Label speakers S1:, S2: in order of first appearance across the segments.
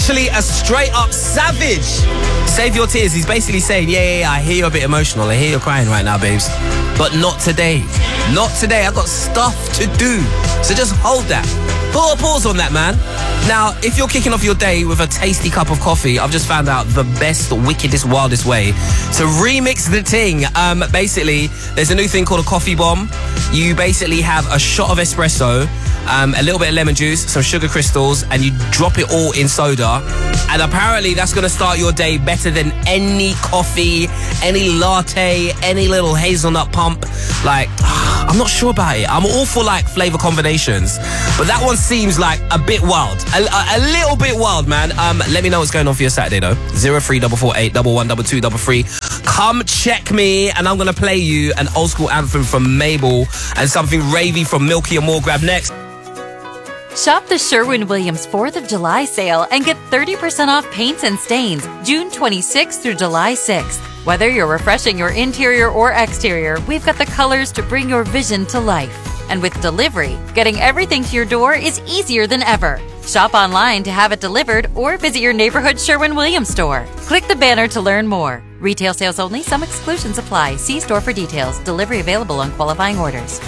S1: actually a straight up savage. Save your tears. He's basically saying, yeah, I hear you're a bit emotional. I hear you're crying right now, babes. But not today. Not today. I've got stuff to do. So just hold that. Put a pause on that, man. Now, if you're kicking off your day with a tasty cup of coffee, I've just found out the best, wickedest, wildest way to remix the ting. Basically, there's a new thing called a coffee bomb. You basically have a shot of espresso, a little bit of lemon juice, some sugar crystals, and you drop it all in soda. And apparently that's going to start your day better than any coffee, any latte, any little hazelnut pump. Like, I'm not sure about it. I'm all for like flavor combinations, but that one seems like a bit wild. A little bit wild, man. Let me know what's going on for your Saturday, though. 03448 112233. Come check me, and I'm going to play you an old school anthem from Mabel and something ravey from Milky and More. Grab next.
S2: Shop the Sherwin-Williams 4th of July sale and get 30% off paints and stains June 26th through July 6th. Whether you're refreshing your interior or exterior, we've got the colors to bring your vision to life. And with delivery, getting everything to your door is easier than ever. Shop online to have it delivered or visit your neighborhood Sherwin-Williams store. Click the banner to learn more. Retail sales only. Some exclusions apply. See store for details. Delivery available on qualifying orders.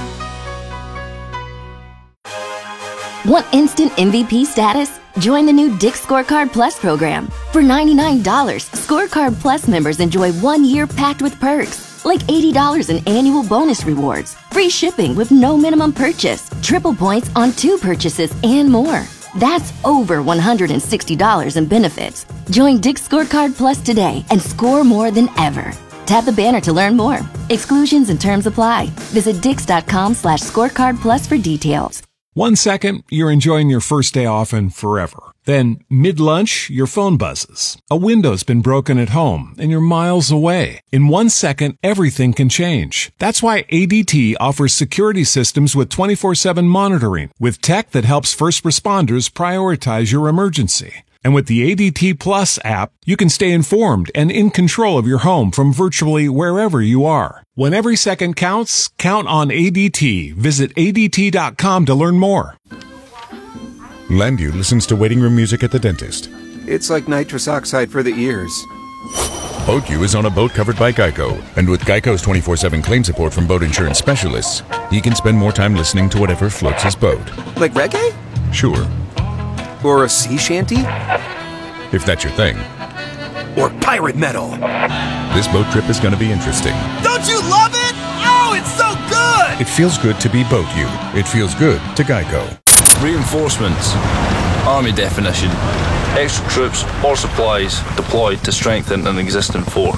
S3: Want instant MVP status? Join the new Dick's Scorecard Plus program. For $99, Scorecard Plus members enjoy 1 year packed with perks, like $80 in annual bonus rewards, free shipping with no minimum purchase, triple points on 2 purchases, and more. That's over $160 in benefits. Join Dick's Scorecard Plus today and score more than ever. Tap the banner to learn more. Exclusions and terms apply. Visit dix.com/scorecard plus for details.
S4: 1 second, you're enjoying your first day off and forever. Then, mid-lunch, your phone buzzes. A window's been broken at home, and you're miles away. In 1 second, everything can change. That's why ADT offers security systems with 24/7 monitoring, with tech that helps first responders prioritize your emergency. And with the ADT Plus app, you can stay informed and in control of your home from virtually wherever you are. When every second counts, count on ADT. Visit ADT.com to learn more.
S5: Landu listens to waiting room music at the dentist.
S6: It's like nitrous oxide for the ears.
S5: BoatU is on a boat covered by Geico, and with Geico's 24/7 claim support from boat insurance specialists, he can spend more time listening to whatever floats his boat.
S6: Like reggae?
S5: Sure.
S6: Or a sea shanty?
S5: If that's your thing.
S6: Or pirate metal?
S5: This boat trip is going to be interesting.
S6: Don't you love it? Oh, it's so good!
S5: It feels good to be BoatU. It feels good to Geico.
S7: Reinforcements. Army definition. Extra troops or supplies deployed to strengthen an existing force.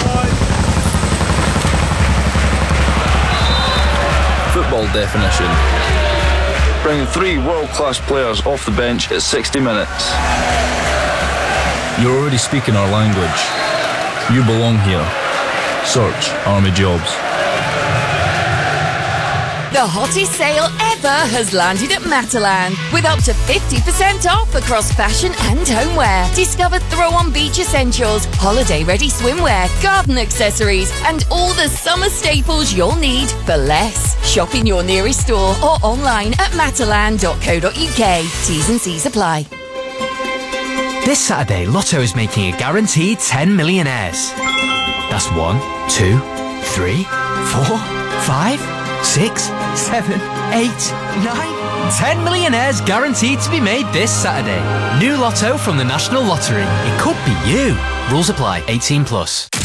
S7: Football definition. Bringing 3 world-class players off the bench at 60 minutes. You're already speaking our language. You belong here. Search Army Jobs.
S8: The hottest sale ever has landed at Matalan, with up to 50% off across fashion and homeware. Discover throw-on beach essentials, holiday-ready swimwear, garden accessories, and all the summer staples you'll need for less. Shop in your nearest store or online at matalan.co.uk. T's and C's apply.
S9: This Saturday, Lotto is making a guaranteed 10 millionaires. That's 1, 2, 3, 4, 5, 6, 7, 8, 9. 10 millionaires guaranteed to be made this Saturday. New Lotto from the National Lottery. It could be you. Rules apply. 18+.